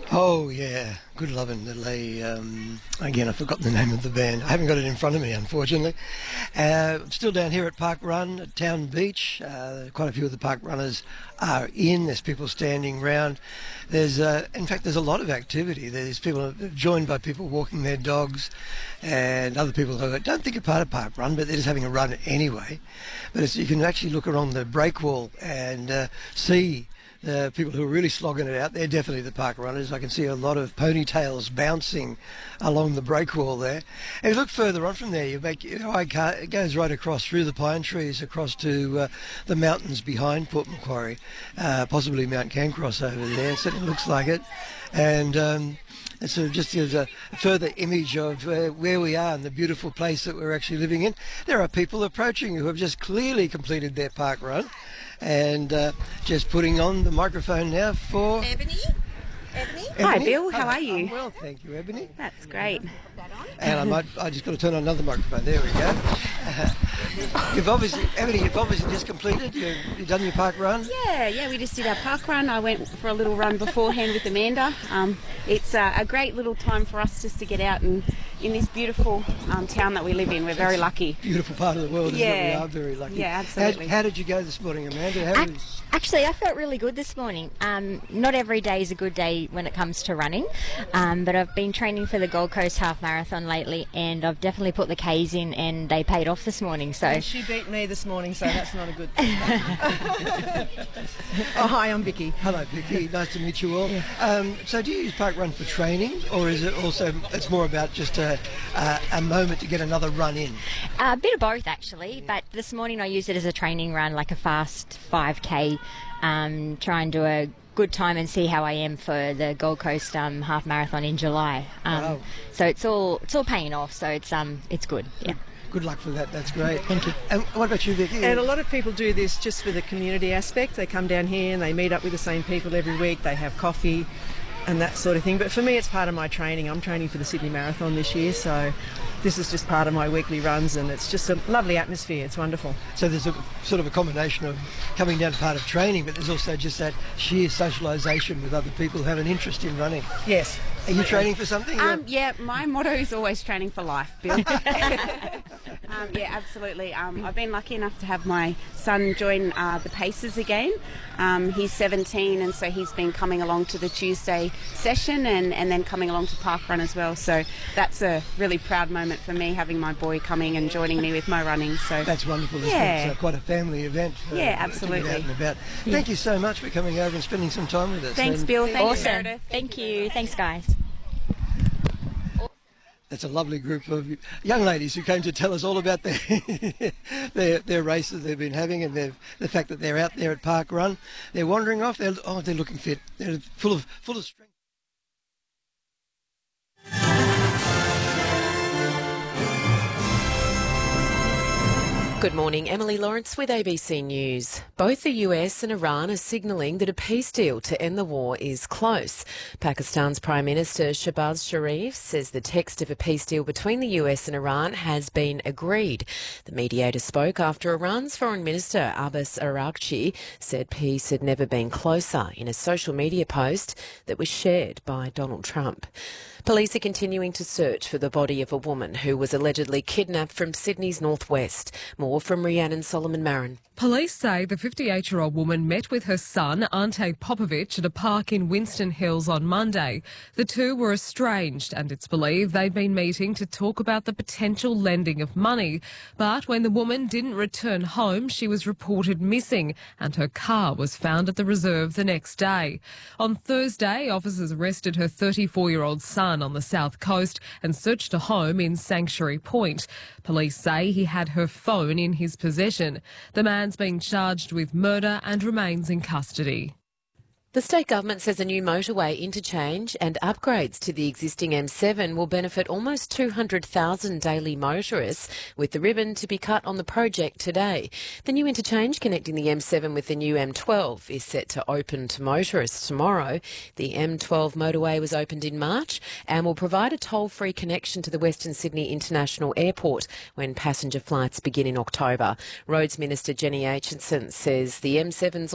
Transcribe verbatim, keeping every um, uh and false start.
Oh, yeah. Good loving little lady. Um, again, I forgot the name of the band. I haven't got it in front of me, unfortunately. Uh, still down here at Park Run at Town Beach. Uh, quite a few of the park runners are in. There's people standing around. There's, uh, in fact, there's a lot of activity. There's people joined by people walking their dogs and other people who don't think are part of Park Run, but they're just having a run anyway. But it's, you can actually look along the break wall and uh, see the people who are really slogging it out. They're definitely the park runners. I can see a lot of ponytails bouncing along the break wall there. And if you look further on from there, you make your eye car, it goes right across through the pine trees, across to uh, the mountains behind Port Macquarie, uh, possibly Mount Cancross over there. It certainly looks like it. And um, it sort of just gives a further image of uh, where we are and the beautiful place that we're actually living in. There are people approaching who have just clearly completed their park run. And uh, just putting on the microphone now for Ebony. Ebony. Hi, Ebony? Bill. How Hi, are you? I'm well, thank you, Ebony. That's great. And I might, I just got to turn on another microphone. There we go. Uh, you've obviously, Ebony, you've obviously just completed. You've, you've done your park run. Yeah, yeah. We just did our park run. I went for a little run beforehand with Amanda. Um, it's uh, a great little time for us just to get out and in this beautiful um, town that we live in. We're very lucky. Beautiful part of the world. Isn't it? Yeah. We are very lucky. Yeah, absolutely. How, how did you go this morning, Amanda? How did, Actually, I felt really good this morning. Um, not every day is a good day when it comes to running, um, but I've been training for the Gold Coast Half Marathon lately, and I've definitely put the K's in, and they paid off this morning. So And she beat me this morning, so that's not a good thing. Oh, hi, I'm Vicky. Hello, Vicky. Nice to meet you all. Yeah. Um, so, do you use park run for training, or is it also? It's more about just a a, a moment to get another run in. a bit of both, actually. But this morning I used it as a training run, like a fast five K. Um, try and do a good time and see how I am for the Gold Coast um, Half Marathon in July. Um, Wow. So it's all it's all paying off. So it's um it's good. Yeah. Good luck for that. That's great. Thank you. And what about you, Vicky? And a lot of people do this just for the community aspect. They come down here and they meet up with the same people every week. They have coffee and that sort of thing. But for me, it's part of my training. I'm training for the Sydney Marathon this year, so this is just part of my weekly runs, and it's just a lovely atmosphere. It's wonderful. So there's a sort of a combination of coming down to part of training, but there's also just that sheer socialisation with other people who have an interest in running. Yes. Are you training for something? Um, yeah, my motto is always training for life, Bill. um, yeah, absolutely. Um, I've been lucky enough to have my son join uh, the Pacers again. Um, he's seventeen, and so he's been coming along to the Tuesday session and, and then coming along to Park Run as well. So that's a really proud moment for me, having my boy coming and joining me with my running. So That's wonderful. Isn't Yeah. it? It's uh, quite a family event. uh, Yeah, to get absolutely. out and about. Thank you so much for coming over and spending some time with us. thanks, And Bill. Thanks, Awesome. Meredith. Thank you. Thanks, guys. That's a lovely group of young ladies who came to tell us all about their their, their races they've been having, and their, the fact that they're out there at Park Run. They're wandering off. They're, oh, they're looking fit. They're full of full of strength. Good morning, Emily Lawrence with A B C News. Both the U S and Iran are signalling that a peace deal to end the war is close. Pakistan's Prime Minister Shehbaz Sharif says the text of a peace deal between the U S and Iran has been agreed. The mediator spoke after Iran's Foreign Minister Abbas Araghchi said peace had never been closer in a social media post that was shared by Donald Trump. Police are continuing to search for the body of a woman who was allegedly kidnapped from Sydney's northwest. More from Rhiannon Solomon-Marin. Police say the fifty-eight-year-old woman met with her son, Ante Popovic, at a park in Winston Hills on Monday. The two were estranged, and it's believed they'd been meeting to talk about the potential lending of money. But when the woman didn't return home, she was reported missing, and her car was found at the reserve the next day. On Thursday, officers arrested her thirty-four-year-old son on the south coast and searched a home in Sanctuary Point. Police say he had her phone in his possession. The man's been charged with murder and remains in custody. The state government says a new motorway interchange and upgrades to the existing M seven will benefit almost two hundred thousand daily motorists, with the ribbon to be cut on the project today. The new interchange connecting the M seven with the new M twelve is set to open to motorists tomorrow. The M twelve motorway was opened in March and will provide a toll-free connection to the Western Sydney International Airport when passenger flights begin in October. Roads Minister Jenny Aitchison says the M seven's